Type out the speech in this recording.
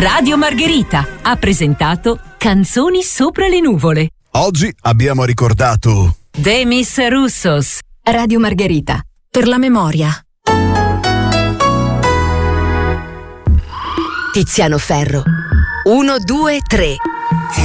Radio Margherita ha presentato Canzoni sopra le nuvole. Oggi abbiamo ricordato Demis Roussos. Radio Margherita, per la memoria. Tiziano Ferro. 1, 2, 3.